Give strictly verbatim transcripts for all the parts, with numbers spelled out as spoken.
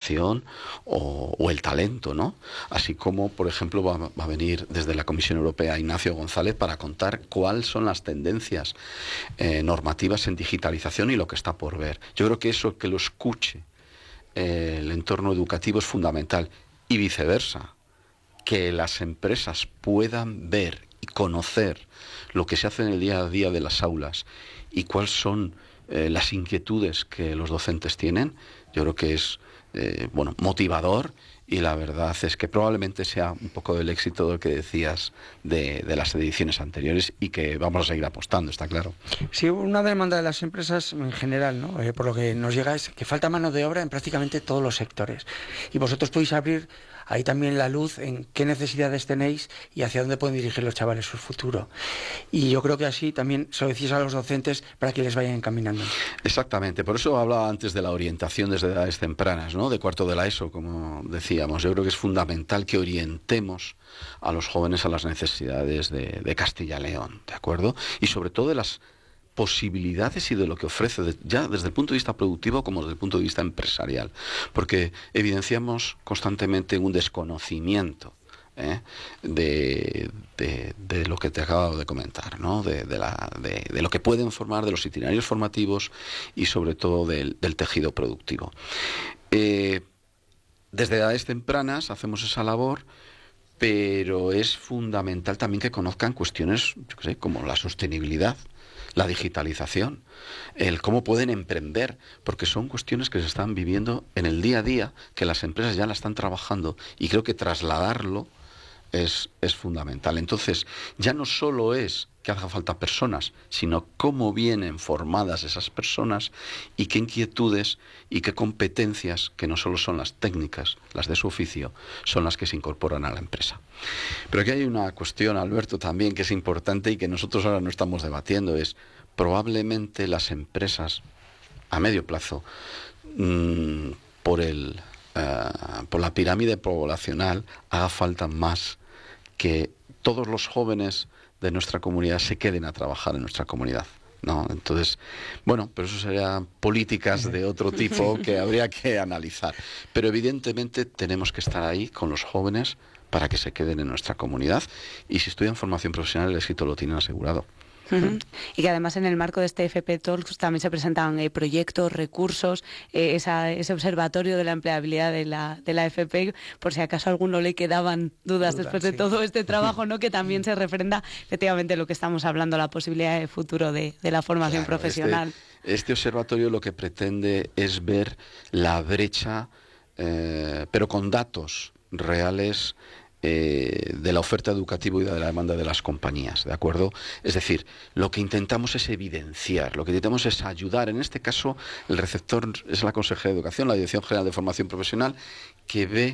innovación o, o el talento, ¿no? Así como, por ejemplo, va, va a venir desde la Comisión Europea Ignacio González para contar cuáles son las tendencias eh, normativas en digitalización y lo que está por ver. Yo creo que eso, que lo escuche eh, el entorno educativo es fundamental, y viceversa, que las empresas puedan ver y conocer lo que se hace en el día a día de las aulas y cuáles son eh, las inquietudes que los docentes tienen. Yo creo que es eh, bueno, motivador, y la verdad es que probablemente sea un poco del éxito del que decías de, de las ediciones anteriores, y que vamos a seguir apostando, está claro. Sí, una demanda de las empresas en general, ¿no? Eh, por lo que nos llega, es que falta mano de obra en prácticamente todos los sectores. Y vosotros podéis abrir ahí también la luz en qué necesidades tenéis y hacia dónde pueden dirigir los chavales su futuro. Y yo creo que así también se lo decís a los docentes para que les vayan encaminando. Exactamente, por eso hablaba antes de la orientación desde edades tempranas, ¿no? De cuarto de la ESO, como decíamos. Yo creo que es fundamental que orientemos a los jóvenes a las necesidades de, de Castilla y León, ¿de acuerdo? Y sobre todo de las posibilidades y de lo que ofrece, de, ya desde el punto de vista productivo como desde el punto de vista empresarial, porque evidenciamos constantemente un desconocimiento ¿eh? de, de, de lo que te acabo de comentar, ¿no? de, de, la, de, de lo que pueden formar, de los itinerarios formativos y sobre todo del, del tejido productivo. Eh, desde edades tempranas hacemos esa labor, pero es fundamental también que conozcan cuestiones, yo qué sé, como la sostenibilidad, la digitalización, el cómo pueden emprender, porque son cuestiones que se están viviendo en el día a día, que las empresas ya la están trabajando, y creo que trasladarlo es, es fundamental. Entonces, ya no solo es que haga falta personas, sino cómo vienen formadas esas personas y qué inquietudes y qué competencias, que no solo son las técnicas, las de su oficio, son las que se incorporan a la empresa. Pero aquí hay una cuestión, Alberto, también que es importante y que nosotros ahora no estamos debatiendo, es probablemente las empresas a medio plazo, mmm, por el uh, por la pirámide poblacional, haga falta más que todos los jóvenes de nuestra comunidad se queden a trabajar en nuestra comunidad, ¿no? Entonces, bueno, pero eso serían políticas de otro tipo que habría que analizar. Pero evidentemente tenemos que estar ahí con los jóvenes para que se queden en nuestra comunidad, y si estudian formación profesional el éxito lo tienen asegurado. Uh-huh. Y que además en el marco de este F P Talks también se presentan eh, proyectos, recursos, eh, esa, ese observatorio de la empleabilidad de la, de la F P, por si acaso a alguno le quedaban dudas, dudas después de sí. todo este trabajo, ¿no? Que también se refrenda efectivamente lo que estamos hablando, la posibilidad de futuro de, de la formación claro, profesional. Este, este observatorio lo que pretende es ver la brecha, eh, pero con datos reales, Eh, de la oferta educativa y de la demanda de las compañías, ¿de acuerdo? Es decir, lo que intentamos es evidenciar, lo que intentamos es ayudar. En este caso, el receptor es la Consejería de Educación, la Dirección General de Formación Profesional, que ve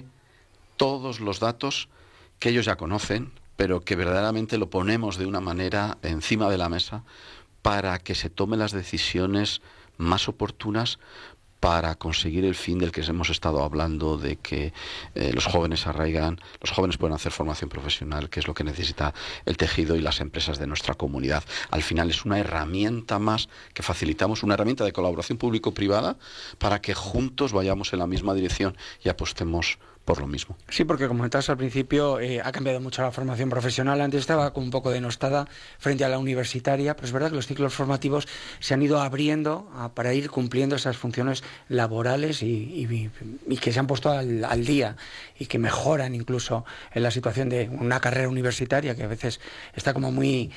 todos los datos que ellos ya conocen, pero que verdaderamente lo ponemos de una manera encima de la mesa para que se tomen las decisiones más oportunas para conseguir el fin del que hemos estado hablando, de que eh, los jóvenes arraigan, los jóvenes pueden hacer formación profesional, que es lo que necesita el tejido y las empresas de nuestra comunidad. Al final es una herramienta más que facilitamos, una herramienta de colaboración público-privada para que juntos vayamos en la misma dirección y apostemos por lo mismo. Sí, porque como comentabas al principio, eh, ha cambiado mucho la formación profesional. Antes estaba como un poco denostada frente a la universitaria, pero es verdad que los ciclos formativos se han ido abriendo a, para ir cumpliendo esas funciones laborales y, y, y que se han puesto al, al día y que mejoran incluso en la situación de una carrera universitaria que a veces está como muy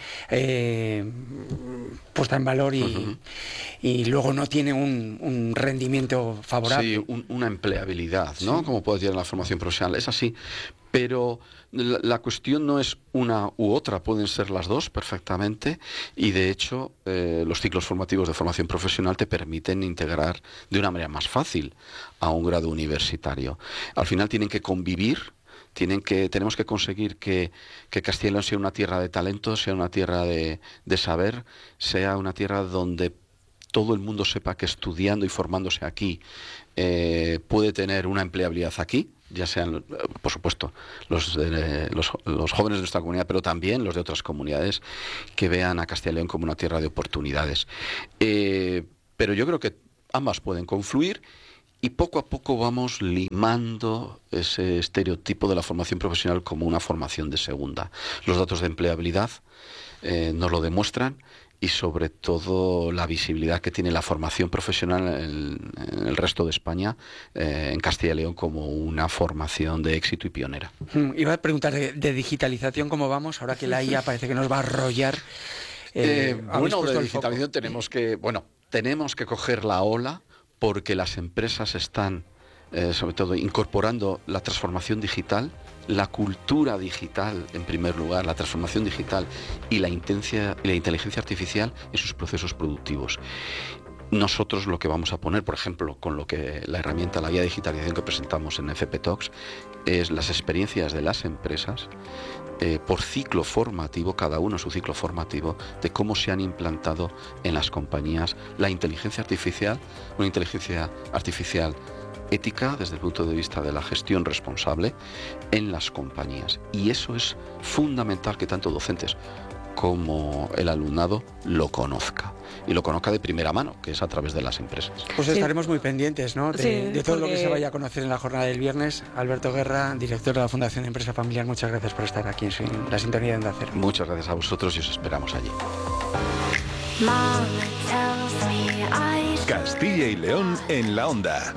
eh, puesta en valor y, uh-huh. y luego no tiene un, un rendimiento favorable. Sí, un, una empleabilidad, ¿no? Sí. Como puede tener la formación profesional, es así, pero la, la cuestión no es una u otra, pueden ser las dos perfectamente, y de hecho eh, los ciclos formativos de formación profesional te permiten integrar de una manera más fácil a un grado universitario. Al final tienen que convivir, tienen que, tenemos que conseguir que, que Castilla y León sea una tierra de talento, sea una tierra de, de saber, sea una tierra donde todo el mundo sepa que estudiando y formándose aquí eh, puede tener una empleabilidad aquí, ya sean, por supuesto, los, eh, los, los jóvenes de nuestra comunidad, pero también los de otras comunidades que vean a Castilla y León como una tierra de oportunidades. Eh, pero yo creo que ambas pueden confluir, Y poco a poco vamos limando ese estereotipo de la formación profesional como una formación de segunda. Los datos de empleabilidad eh, nos lo demuestran, y sobre todo la visibilidad que tiene la formación profesional en, en el resto de España, eh, en Castilla y León, como una formación de éxito y pionera. Hmm, iba a preguntar de, de digitalización, ¿cómo vamos? Ahora que la I A parece que nos va a arrollar. Eh, Eh, bueno, de digitalización tenemos que, bueno, tenemos que coger la ola, porque las empresas están, eh, sobre todo, incorporando la transformación digital, la cultura digital, en primer lugar, la transformación digital y la, intensia, y la inteligencia artificial en sus procesos productivos. Nosotros lo que vamos a poner, por ejemplo, con lo que la herramienta, la guía de digitalización que presentamos en F P Talks, es las experiencias de las empresas eh, por ciclo formativo, cada uno su ciclo formativo, de cómo se han implantado en las compañías la inteligencia artificial, una inteligencia artificial ética desde el punto de vista de la gestión responsable en las compañías. Y eso es fundamental que tanto docentes como el alumnado lo conozca, y lo conozca de primera mano, que es a través de las empresas. Pues sí. estaremos muy pendientes, ¿no? De, Sí, de todo porque... lo que se vaya a conocer en la jornada del viernes. Alberto Guerra, director de la Fundación de Empresa Familiar, muchas gracias por estar aquí en la sintonía de Onda Cero. Muchas gracias a vosotros y os esperamos allí. Castilla y León en la Onda.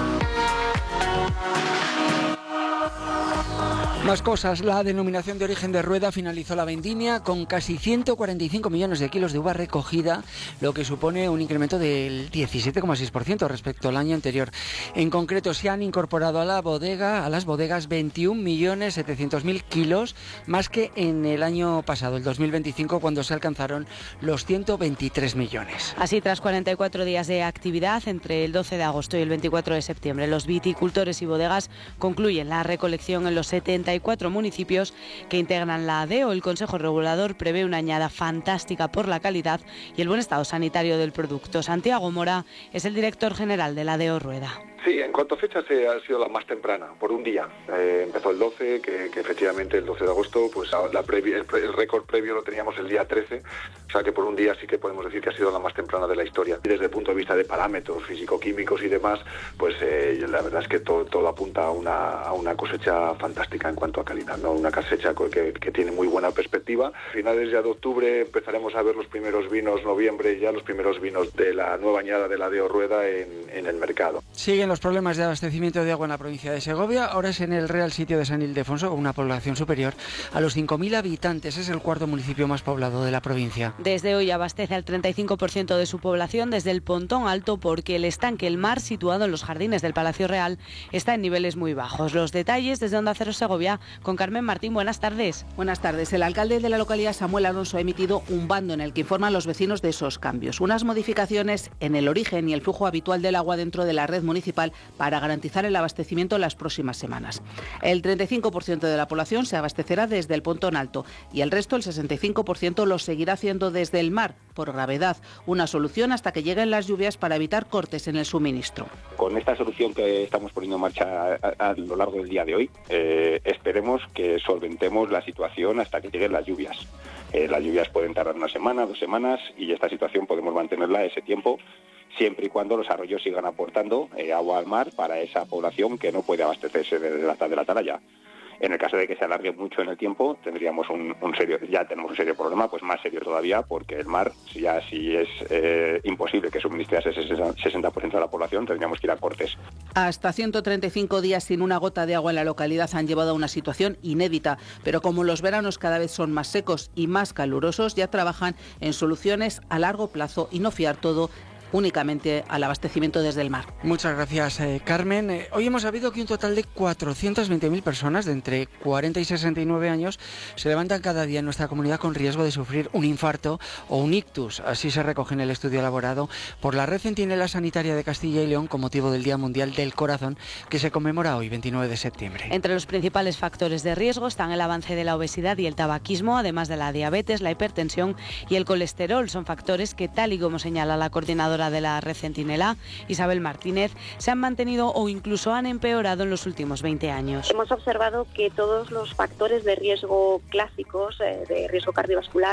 Más cosas. La denominación de origen de Rueda finalizó la vendimia con casi ciento cuarenta y cinco millones de kilos de uva recogida, lo que supone un incremento del diecisiete coma seis por ciento respecto al año anterior. En concreto, se han incorporado a la bodega, a las bodegas, veintiún millones setecientos mil kilos, más que en el año pasado, el dos mil veinticinco, cuando se alcanzaron los ciento veintitrés millones. Así, tras cuarenta y cuatro días de actividad, entre el doce de agosto y el veinticuatro de septiembre, los viticultores y bodegas concluyen la recolección en los setenta y cuatro municipios que integran la ADEO. El Consejo Regulador prevé una añada fantástica por la calidad y el buen estado sanitario del producto. Santiago Mora es el director general de la ADEO Rueda. Sí, en cuanto a fechas eh, ha sido la más temprana, por un día. Eh, empezó el doce, que, que efectivamente el doce de agosto, pues la previa, el, el récord previo lo teníamos el día trece, o sea que por un día sí que podemos decir que ha sido la más temprana de la historia. Y desde el punto de vista de parámetros físico-químicos y demás, pues eh, la verdad es que todo, todo apunta a una, a una cosecha fantástica en cuanto a calidad, ¿no? Una cosecha que, que tiene muy buena perspectiva. A finales ya de octubre empezaremos a ver los primeros vinos, noviembre ya los primeros vinos de la nueva añada de la ADEO Rueda en, en el mercado. Siguen los problemas de abastecimiento de agua en la provincia de Segovia. Ahora es en el Real Sitio de San Ildefonso, con una población superior a los cinco mil habitantes. Es el cuarto municipio más poblado de la provincia. Desde hoy abastece al treinta y cinco por ciento de su población desde el Pontón Alto, porque el estanque El Mar, situado en los jardines del Palacio Real, está en niveles muy bajos. Los detalles desde Onda Cero Segovia con Carmen Martín. Buenas tardes. Buenas tardes. El alcalde de la localidad, Samuel Alonso, ha emitido un bando en el que informan a los vecinos de esos cambios. Unas modificaciones en el origen y el flujo habitual del agua dentro de la red municipal para garantizar el abastecimiento en las próximas semanas. El treinta y cinco por ciento de la población se abastecerá desde el Pontón Alto y el resto, el sesenta y cinco por ciento, lo seguirá haciendo desde el Mar, por gravedad. Una solución hasta que lleguen las lluvias para evitar cortes en el suministro. Con esta solución que estamos poniendo en marcha a, a lo largo del día de hoy, eh, esperemos que solventemos la situación hasta que lleguen las lluvias. Eh, las lluvias pueden tardar una semana, dos semanas, y esta situación podemos mantenerla ese tiempo, siempre y cuando los arroyos sigan aportando eh, agua al mar para esa población que no puede abastecerse de la, de la Atalaya. En el caso de que se alargue mucho en el tiempo, tendríamos un, un serio, ya tenemos un serio problema, pues más serio todavía, porque el mar, ya si es eh, imposible que suministre a ese sesenta por ciento de la población, tendríamos que ir a cortes. Hasta ciento treinta y cinco días sin una gota de agua en la localidad han llevado a una situación inédita, pero como los veranos cada vez son más secos y más calurosos, ya trabajan en soluciones a largo plazo y no fiar todo únicamente al abastecimiento desde el mar. Muchas gracias, eh, Carmen. Eh, hoy hemos sabido que un total de cuatrocientas veinte mil personas de entre cuarenta y sesenta y nueve años se levantan cada día en nuestra comunidad con riesgo de sufrir un infarto o un ictus. Así se recoge en el estudio elaborado por la Red Centinela Sanitaria de Castilla y León con motivo del Día Mundial del Corazón, que se conmemora hoy, veintinueve de septiembre. Entre los principales factores de riesgo están el avance de la obesidad y el tabaquismo, además de la diabetes, la hipertensión y el colesterol. Son factores que, tal y como señala la coordinadora de la Red Centinela, Isabel Martínez, se han mantenido o incluso han empeorado en los últimos veinte años. Hemos observado que todos los factores de riesgo clásicos, eh, de riesgo cardiovascular,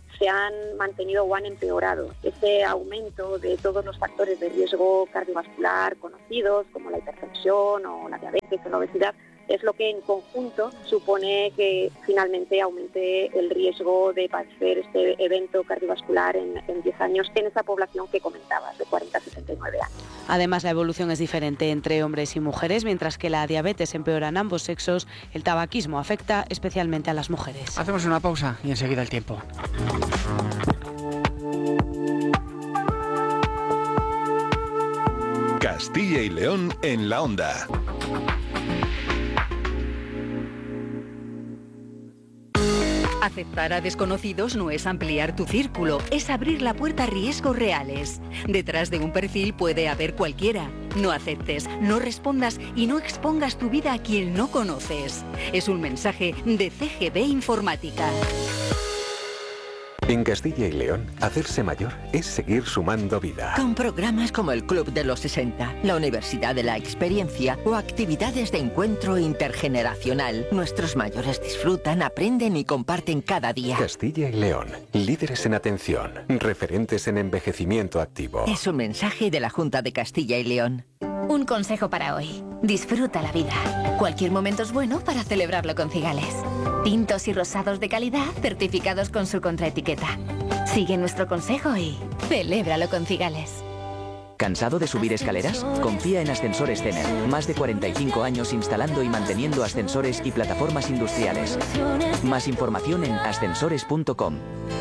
se han mantenido o han empeorado. Ese aumento de todos los factores de riesgo cardiovascular conocidos, como la hipertensión o la diabetes o la obesidad, es lo que en conjunto supone que finalmente aumente el riesgo de padecer este evento cardiovascular en, en diez años en esa población que comentabas, de cuarenta a sesenta y nueve años. Además, la evolución es diferente entre hombres y mujeres. Mientras que la diabetes empeora en ambos sexos, el tabaquismo afecta especialmente a las mujeres. Hacemos una pausa y enseguida el tiempo. Castilla y León en la Onda. Aceptar a desconocidos no es ampliar tu círculo, es abrir la puerta a riesgos reales. Detrás de un perfil puede haber cualquiera. No aceptes, no respondas y no expongas tu vida a quien no conoces. Es un mensaje de C G B Informática. En Castilla y León, hacerse mayor es seguir sumando vida. Con programas como el Club de los sesenta, la Universidad de la Experiencia o actividades de encuentro intergeneracional, nuestros mayores disfrutan, aprenden y comparten cada día. Castilla y León, líderes en atención, referentes en envejecimiento activo. Es un mensaje de la Junta de Castilla y León. Un consejo para hoy. Disfruta la vida. Cualquier momento es bueno para celebrarlo con Cigales. Tintos y rosados de calidad certificados con su contraetiqueta. Sigue nuestro consejo y celébralo con Cigales. ¿Cansado de subir escaleras? Confía en Ascensores Cener. Más de cuarenta y cinco años instalando y manteniendo ascensores y plataformas industriales. Más información en ascensores punto com.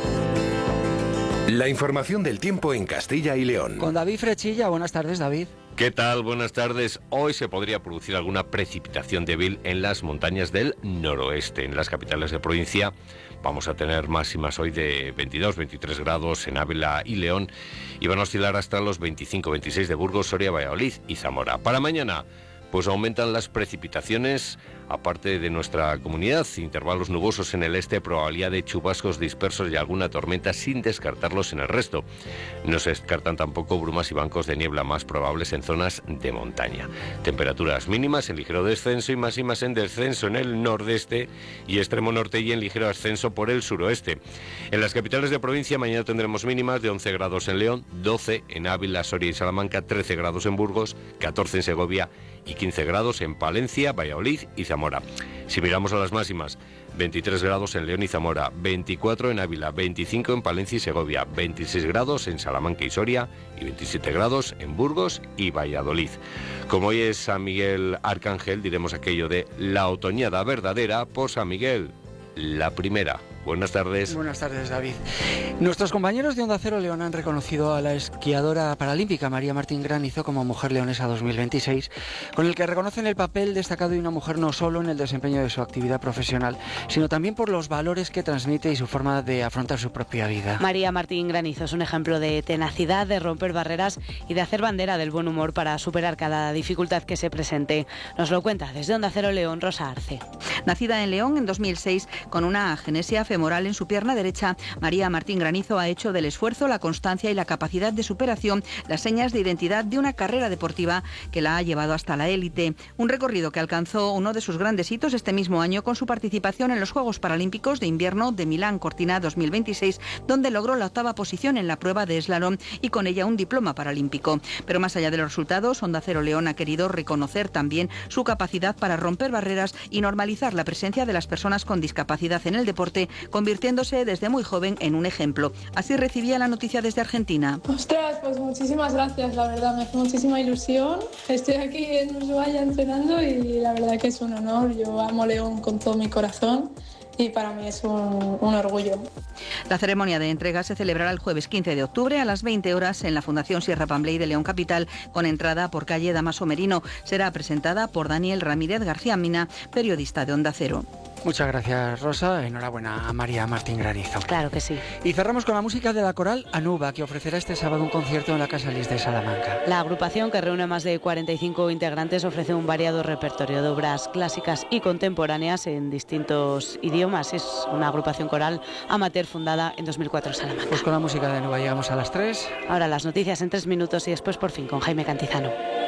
La información del tiempo en Castilla y León. Con David Frechilla. Buenas tardes, David. ¿Qué tal? Buenas tardes. Hoy se podría producir alguna precipitación débil en las montañas del noroeste. En las capitales de provincia vamos a tener máximas hoy de veintidós, veintitrés grados en Ávila y León y van a oscilar hasta los veinticinco, veintiséis de Burgos, Soria, Valladolid y Zamora. Para mañana, pues aumentan las precipitaciones, aparte de nuestra comunidad, intervalos nubosos en el este, probabilidad de chubascos dispersos y alguna tormenta sin descartarlos en el resto. No se descartan tampoco brumas y bancos de niebla más probables en zonas de montaña. Temperaturas mínimas en ligero descenso y máximas en descenso en el nordeste y extremo norte y en ligero ascenso por el suroeste. En las capitales de provincia mañana tendremos mínimas de once grados en León, doce en Ávila, Soria y Salamanca, trece grados en Burgos, catorce en Segovia y quince grados en Palencia, Valladolid y Zamora. Si miramos a las máximas, veintitrés grados en León y Zamora, veinticuatro en Ávila, veinticinco en Palencia y Segovia, veintiséis grados en Salamanca y Soria y veintisiete grados en Burgos y Valladolid. Como hoy es San Miguel Arcángel, diremos aquello de la otoñada verdadera por San Miguel, la primera. Buenas tardes. Buenas tardes, David. Nuestros compañeros de Onda Cero León han reconocido a la esquiadora paralímpica María Martín Granizo como Mujer Leonesa dos mil veintiséis, con el que reconocen el papel destacado de una mujer no solo en el desempeño de su actividad profesional, sino también por los valores que transmite y su forma de afrontar su propia vida. María Martín Granizo es un ejemplo de tenacidad, de romper barreras y de hacer bandera del buen humor para superar cada dificultad que se presente. Nos lo cuenta desde Onda Cero León, Rosa Arce. Nacida en León en dos mil seis con una agenesia femoral en su pierna derecha, María Martín Granizo ha hecho del esfuerzo, la constancia y la capacidad de superación las señas de identidad de una carrera deportiva que la ha llevado hasta la élite. Un recorrido que alcanzó uno de sus grandes hitos este mismo año con su participación en los Juegos Paralímpicos de Invierno de Milán Cortina dos mil veintiséis, donde logró la octava posición en la prueba de slalom y con ella un diploma paralímpico. Pero más allá de los resultados, Onda Cero León ha querido reconocer también su capacidad para romper barreras y normalizar la presencia de las personas con discapacidad en el deporte, convirtiéndose desde muy joven en un ejemplo. Así recibía la noticia desde Argentina. Ostras, pues muchísimas gracias, la verdad, me hace muchísima ilusión. Estoy aquí en Ushuaia entrenando y la verdad que es un honor. Yo amo León con todo mi corazón y para mí es un, un orgullo. La ceremonia de entrega se celebrará el jueves quince de octubre a las veinte horas en la Fundación Sierra Pambley de León Capital, con entrada por calle Damaso Merino. Será presentada por Daniel Ramírez García Mina, periodista de Onda Cero. Muchas gracias, Rosa. Enhorabuena a María Martín Granizo. Claro que sí. Y cerramos con la música de la coral Anuba, que ofrecerá este sábado un concierto en la Casa Lis de Salamanca. La agrupación, que reúne más de cuarenta y cinco integrantes, ofrece un variado repertorio de obras clásicas y contemporáneas en distintos idiomas. Es una agrupación coral amateur fundada en dos mil cuatro en Salamanca. Pues con la música de Anuba llegamos a las tres. Ahora las noticias en tres minutos y después por fin con Jaime Cantizano.